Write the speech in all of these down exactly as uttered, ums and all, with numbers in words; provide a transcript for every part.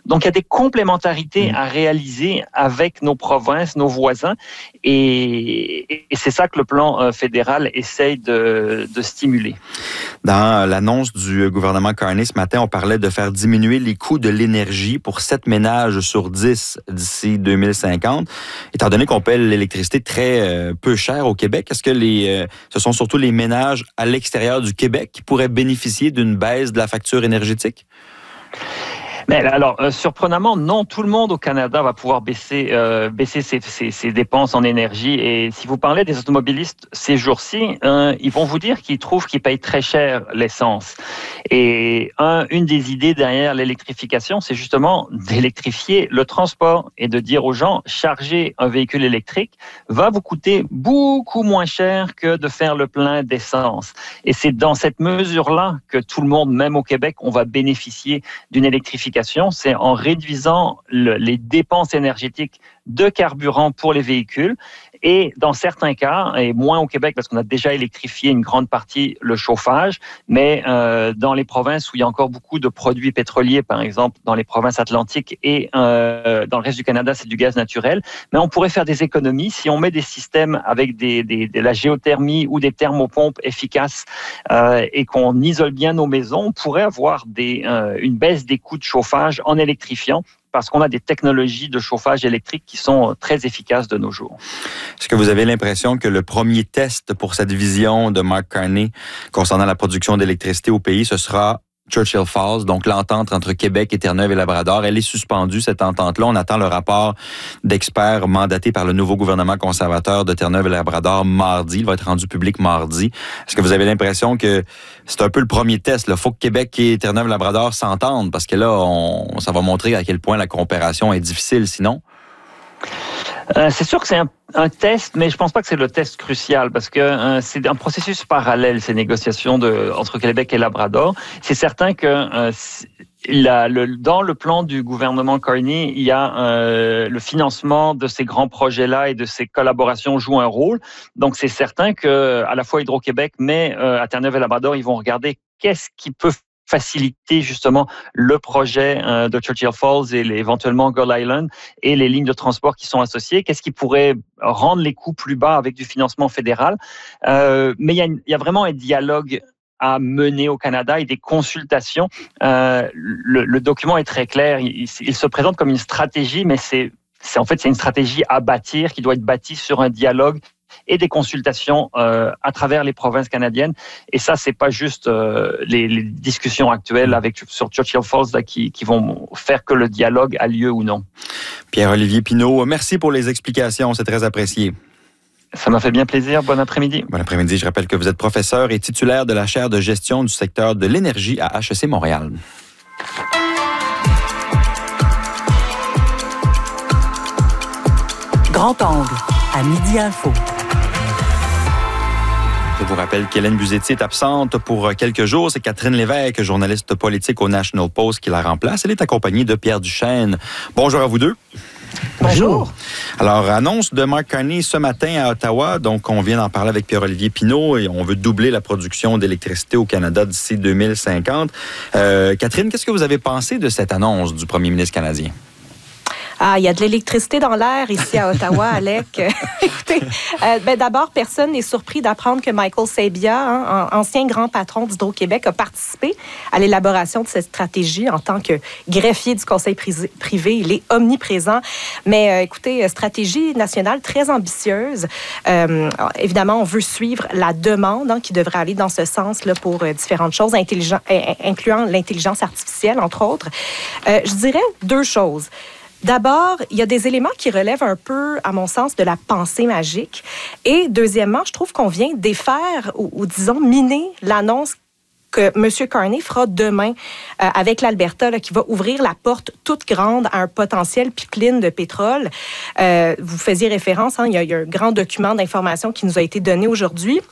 Donc, il y a des complémentarités mmh. à réaliser avec nos provinces, nos voisins, et, et c'est ça que le plan euh, fédéral essaye de, de stimuler. Dans l'annonce du gouvernement Carney ce matin, on parlait de faire diminuer les coûts de l'énergie pour sept ménages sur dix d'ici deux mille cinquante. Étant donné qu'on paie l'électricité très euh, peu cher au Québec, est-ce que les, euh, ce sont surtout les ménages à l'extérieur du Québec qui pourraient bénéficier d'une baisse de la facture énergétique? Mais alors, euh, surprenamment, non, tout le monde au Canada va pouvoir baisser, euh, baisser ses, ses, ses dépenses en énergie. Et si vous parlez des automobilistes ces jours-ci, euh, ils vont vous dire qu'ils trouvent qu'ils payent très cher l'essence. Et un, une des idées derrière l'électrification, c'est justement d'électrifier le transport et de dire aux gens, charger un véhicule électrique va vous coûter beaucoup moins cher que de faire le plein d'essence. Et c'est dans cette mesure-là que tout le monde, même au Québec, on va bénéficier d'une électrification. C'est en réduisant le, les dépenses énergétiques de carburant pour les véhicules. Et dans certains cas, et moins au Québec parce qu'on a déjà électrifié une grande partie le chauffage, mais euh, dans les provinces où il y a encore beaucoup de produits pétroliers, par exemple dans les provinces atlantiques et euh, dans le reste du Canada, c'est du gaz naturel, mais on pourrait faire des économies si on met des systèmes avec des, des, de la géothermie ou des thermopompes efficaces euh, et qu'on isole bien nos maisons, on pourrait avoir des, euh, une baisse des coûts de chauffage en électrifiant, parce qu'on a des technologies de chauffage électrique qui sont très efficaces de nos jours. Est-ce que vous avez l'impression que le premier test pour cette vision de Mark Carney concernant la production d'électricité au pays, ce sera Churchill Falls, donc l'entente entre Québec et Terre-Neuve et Labrador, elle est suspendue, cette entente-là. On attend le rapport d'experts mandaté par le nouveau gouvernement conservateur de Terre-Neuve et Labrador mardi. Il va être rendu public mardi. Est-ce que vous avez l'impression que c'est un peu le premier test? Il faut que Québec et Terre-Neuve et Labrador s'entendent, parce que là, on, ça va montrer à quel point la coopération est difficile, sinon? Euh, c'est sûr que c'est un, un test, mais je pense pas que c'est le test crucial parce que euh, c'est un processus parallèle, ces négociations de, entre Québec et Labrador. C'est certain que euh, la, le, dans le plan du gouvernement Carney, il y a euh, le financement de ces grands projets-là et de ces collaborations joue un rôle. Donc c'est certain que à la fois Hydro-Québec, mais euh, à Terre-Neuve et Labrador, ils vont regarder qu'est-ce qui peut faciliter justement le projet euh, de Churchill Falls et les, éventuellement Gull Island et les lignes de transport qui sont associées. Qu'est-ce qui pourrait rendre les coûts plus bas avec du financement fédéral? Euh, mais il y a, une, il y a vraiment un dialogue à mener au Canada et des consultations. Euh, le, le document est très clair. Il, il se présente comme une stratégie, mais c'est, c'est en fait c'est une stratégie à bâtir qui doit être bâtie sur un dialogue et des consultations euh, à travers les provinces canadiennes. Et ça, c'est pas juste euh, les, les discussions actuelles avec, sur Churchill Falls là, qui, qui vont faire que le dialogue a lieu ou non. Pierre-Olivier Pinault, merci pour les explications, c'est très apprécié. Ça m'a fait bien plaisir. Bon après-midi. Bon après-midi. Je rappelle que vous êtes professeur et titulaire de la chaire de gestion du secteur de l'énergie à H E C Montréal. Grand angle, à Midi Info. Je vous rappelle qu'Hélène Buzetti est absente pour quelques jours. C'est Catherine Lévesque, journaliste politique au National Post, qui la remplace. Elle est accompagnée de Pierre Duchesne. Bonjour à vous deux. Bonjour. Alors, annonce de Mark Carney ce matin à Ottawa. Donc, on vient d'en parler avec Pierre-Olivier Pinault et on veut doubler la production d'électricité au Canada d'ici deux mille cinquante. Euh, Catherine, qu'est-ce que vous avez pensé de cette annonce du premier ministre canadien? Ah, il y a de l'électricité dans l'air ici à Ottawa, Alec. Écoutez, euh, ben d'abord, personne n'est surpris d'apprendre que Michael Sabia, hein, ancien grand patron d'Hydro-Québec, a participé à l'élaboration de cette stratégie en tant que greffier du conseil privé. Il est omniprésent. Mais euh, écoutez, stratégie nationale très ambitieuse. Euh, évidemment, on veut suivre la demande hein, qui devrait aller dans ce sens là, pour euh, différentes choses, intelligent, incluant l'intelligence artificielle, entre autres. Euh, je dirais deux choses. D'abord, il y a des éléments qui relèvent un peu, à mon sens, de la pensée magique. Et deuxièmement, je trouve qu'on vient défaire ou, ou disons, miner l'annonce que M. Carney fera demain euh, avec l'Alberta, là, qui va ouvrir la porte toute grande à un potentiel pipeline de pétrole. Euh, vous faisiez référence, hein, il y a, il y a un grand document d'information qui nous a été donné aujourd'hui.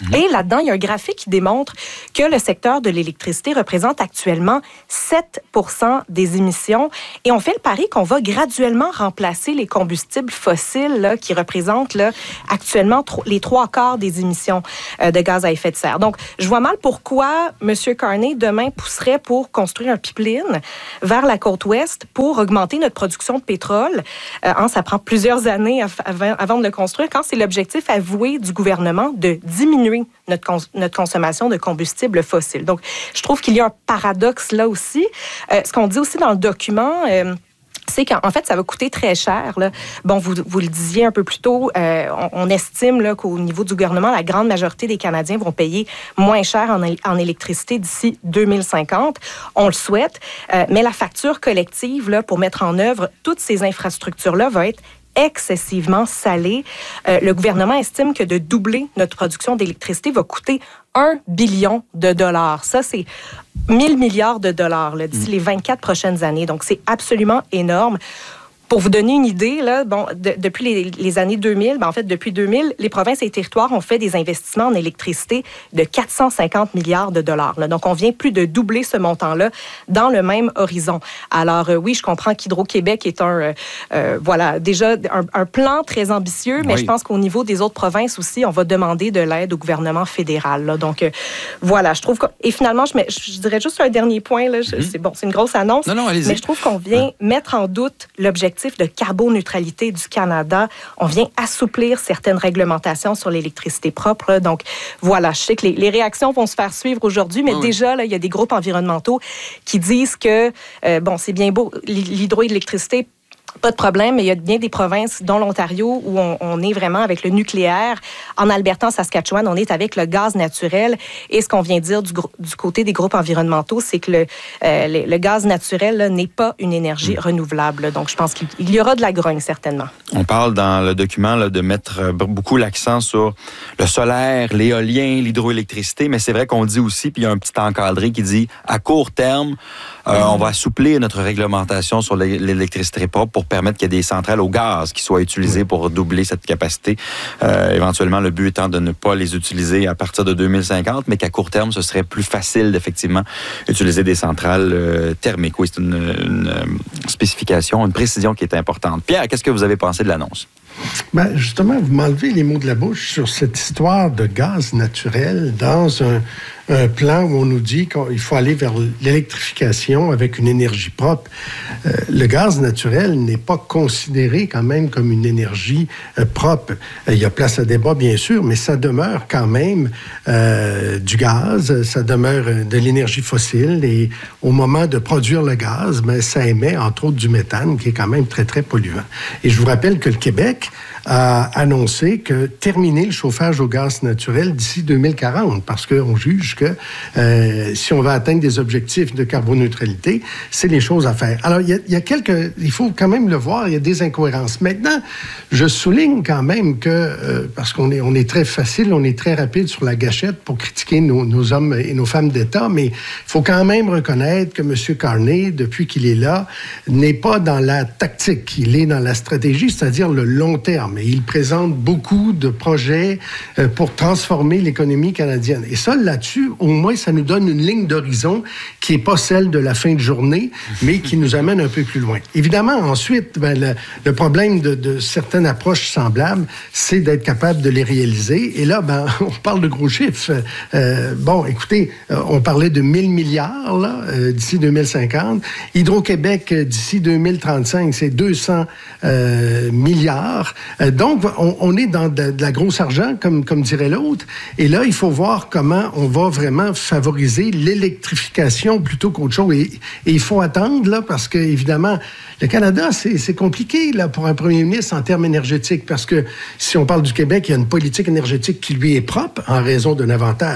Mmh. Et là-dedans, il y a un graphique qui démontre que le secteur de l'électricité représente actuellement sept pour cent des émissions. Et on fait le pari qu'on va graduellement remplacer les combustibles fossiles là, qui représentent là, actuellement tro- les trois quarts des émissions euh, de gaz à effet de serre. Donc, je vois mal pourquoi M. Carney, demain, pousserait pour construire un pipeline vers la côte ouest pour augmenter notre production de pétrole. Euh, hein, ça prend plusieurs années avant, avant de le construire, quand c'est l'objectif avoué du gouvernement de diminuer Notre, cons- notre consommation de combustibles fossiles. Donc, je trouve qu'il y a un paradoxe là aussi. Euh, ce qu'on dit aussi dans le document, euh, c'est qu'en fait, ça va coûter très cher. Là. Bon, vous, vous le disiez un peu plus tôt, euh, on, on estime là, qu'au niveau du gouvernement, la grande majorité des Canadiens vont payer moins cher en, en électricité d'ici deux mille cinquante. On le souhaite, euh, mais la facture collective là, pour mettre en œuvre toutes ces infrastructures-là va être excessivement salé. Euh, le gouvernement estime que de doubler notre production d'électricité va coûter un billion de dollars. Ça, c'est mille milliards de dollars là, d'ici mmh. les vingt-quatre prochaines années. Donc, c'est absolument énorme. Pour vous donner une idée, là, bon, de, depuis les, les années deux mille, ben en fait, depuis deux mille, les provinces et territoires ont fait des investissements en électricité de quatre cent cinquante milliards de dollars. Là. Donc, on vient plus de doubler ce montant-là dans le même horizon. Alors, euh, oui, je comprends qu'Hydro-Québec est un, euh, euh, voilà, déjà un, un plan très ambitieux, mais oui. je pense qu'au niveau des autres provinces aussi, on va demander de l'aide au gouvernement fédéral. Là. Donc, euh, voilà, je trouve que... Et finalement, je, mets, je dirais juste un dernier point. Là, je, mm-hmm. c'est, bon, c'est une grosse annonce, non, non, allez-y. Mais je trouve qu'on vient ouais. mettre en doute l'objectif de carboneutralité du Canada. On vient assouplir certaines réglementations sur l'électricité propre. Donc, voilà, je sais que les, les réactions vont se faire suivre aujourd'hui, mais oui. déjà, là, il y a des groupes environnementaux qui disent que, euh, bon, c'est bien beau, l'hydroélectricité, pas de problème, mais il y a bien des provinces, dont l'Ontario, où on, on est vraiment avec le nucléaire. En Alberta, en Saskatchewan, on est avec le gaz naturel. Et ce qu'on vient dire du, du côté des groupes environnementaux, c'est que le, euh, le, le gaz naturel là, n'est pas une énergie mmh. renouvelable. Donc, je pense qu'il y aura de la grogne, certainement. On parle dans le document là, de mettre beaucoup l'accent sur le solaire, l'éolien, l'hydroélectricité, mais c'est vrai qu'on dit aussi, puis il y a un petit encadré qui dit, à court terme, euh, mmh. on va assouplir notre réglementation sur l'électricité propre pour permettre qu'il y ait des centrales au gaz qui soient utilisées pour doubler cette capacité. Euh, éventuellement, le but étant de ne pas les utiliser à partir de deux mille cinquante, mais qu'à court terme, ce serait plus facile d'effectivement utiliser des centrales euh, thermiques. Oui, c'est une, une spécification, une précision qui est importante. Pierre, qu'est-ce que vous avez pensé de l'annonce? Ben, justement, vous m'enlevez les mots de la bouche sur cette histoire de gaz naturel dans un, un plan où on nous dit qu'il faut aller vers l'électrification avec une énergie propre. Euh, le gaz naturel n'est pas considéré quand même comme une énergie euh, propre. Il y a place à débat, bien sûr, mais ça demeure quand même euh, du gaz, ça demeure de l'énergie fossile et au moment de produire le gaz, ben, ça émet entre autres du méthane qui est quand même très, très polluant. Et je vous rappelle que le Québec a annoncé que terminer le chauffage au gaz naturel d'ici deux mille quarante, parce qu'on juge que euh, si on va atteindre des objectifs de carboneutralité, c'est les choses à faire. Alors, il y a, il y a quelques... Il faut quand même le voir, il y a des incohérences. Maintenant, je souligne quand même que, euh, parce qu'on est, on est très facile, on est très rapide sur la gâchette pour critiquer nos, nos hommes et nos femmes d'État, mais il faut quand même reconnaître que M. Carney, depuis qu'il est là, n'est pas dans la tactique, il est dans la stratégie, c'est-à-dire le long terme. Et il présente beaucoup de projets euh, pour transformer l'économie canadienne. Et ça, là-dessus, au moins, ça nous donne une ligne d'horizon qui n'est pas celle de la fin de journée, mais qui nous amène un peu plus loin. Évidemment, ensuite, ben, le, le problème de, de certaines approches semblables, c'est d'être capable de les réaliser. Et là, ben, on parle de gros chiffres. Euh, bon, écoutez, euh, on parlait de mille milliards là, euh, d'ici deux mille cinquante. Hydro-Québec, euh, d'ici deux mille trente-cinq, c'est deux cents euh, milliards. Donc, on, on est dans de, de la grosse argent, comme, comme dirait l'autre. Et là, il faut voir comment on va vraiment favoriser l'électrification plutôt qu'autre chose. Et, et il faut attendre, là, parce que, évidemment, le Canada, c'est, c'est compliqué, là, pour un premier ministre en termes énergétiques. Parce que si on parle du Québec, il y a une politique énergétique qui lui est propre en raison d'un avantage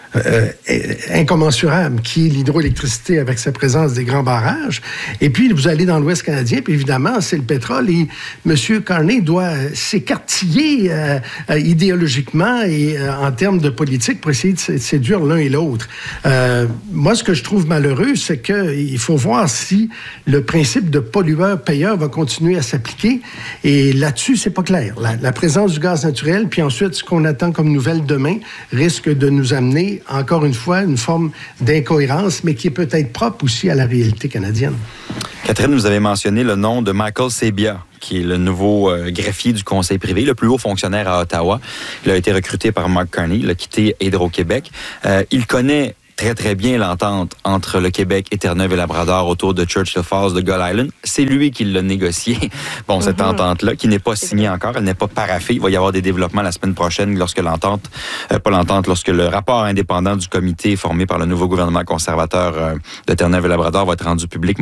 euh, incommensurable, qui est l'hydroélectricité avec sa présence des grands barrages. Et puis, vous allez dans l'Ouest canadien, puis évidemment, c'est le pétrole. Et M. Carney doit s'écartiller euh, euh, idéologiquement et euh, en termes de politique pour essayer de séduire l'un et l'autre. Euh, moi, ce que je trouve malheureux, c'est qu'il faut voir si le principe de pollueur-payeur va continuer à s'appliquer. Et là-dessus, c'est pas clair. La, la présence du gaz naturel, puis ensuite, ce qu'on attend comme nouvelle demain, risque de nous amener, encore une fois, une forme d'incohérence, mais qui est peut-être propre aussi à la réalité canadienne. Catherine, vous avez mentionné le nom de Michael Sabia, qui est le nouveau euh, greffier du conseil privé, le plus haut fonctionnaire à Ottawa. Il a été recruté par Mark Carney, il a quitté Hydro-Québec. Euh, il connaît très, très bien l'entente entre le Québec et Terre-Neuve et Labrador autour de Churchill Falls, de Gull Island. C'est lui qui l'a négocié, bon, cette mm-hmm. entente-là, qui n'est pas signée encore, elle n'est pas paraffée. Il va y avoir des développements la semaine prochaine lorsque l'entente, euh, pas l'entente, lorsque le rapport indépendant du comité formé par le nouveau gouvernement conservateur euh, de Terre-Neuve et Labrador va être rendu public